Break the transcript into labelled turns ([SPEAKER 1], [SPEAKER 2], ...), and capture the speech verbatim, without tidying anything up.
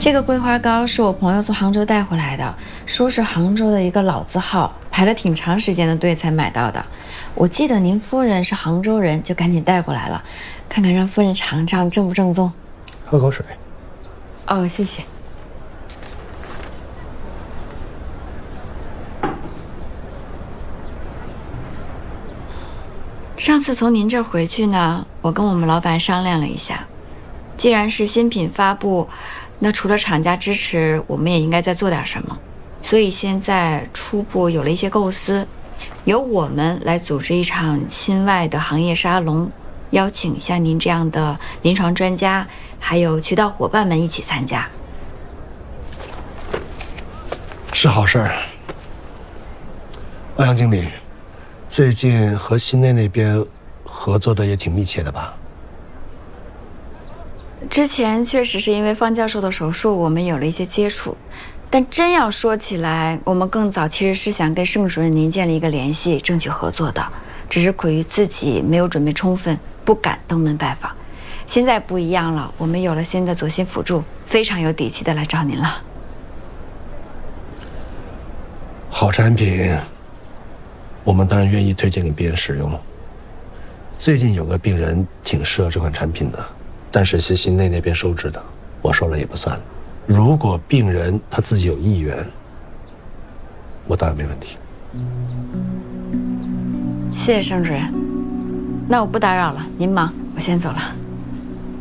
[SPEAKER 1] 这个桂花糕是我朋友从杭州带回来的，说是杭州的一个老字号，排了挺长时间的队才买到的。我记得您夫人是杭州人，就赶紧带过来了，看看让夫人尝尝正不正宗。
[SPEAKER 2] 喝口水。
[SPEAKER 1] 哦，谢谢。上次从您这儿回去呢，我跟我们老板商量了一下，既然是新品发布，那除了厂家支持，我们也应该再做点什么。所以现在初步有了一些构思，由我们来组织一场新外的行业沙龙，邀请像您这样的临床专家，还有渠道伙伴们一起参加。
[SPEAKER 2] 是好事儿。欧阳经理，最近和新内那边合作的也挺密切的吧？
[SPEAKER 1] 之前确实是因为方教授的手术，我们有了一些接触，但真要说起来，我们更早其实是想跟盛主任您建立一个联系，争取合作的，只是苦于自己没有准备充分，不敢登门拜访。现在不一样了，我们有了新的左心辅助，非常有底气的来找您了。
[SPEAKER 2] 好产品，我们当然愿意推荐给别人使用。最近有个病人挺适合这款产品的，但是是新内那边收治的，我说了也不算。如果病人他自己有意愿，我当然没问题。
[SPEAKER 1] 谢谢盛主任，那我不打扰了，您忙，我先走了。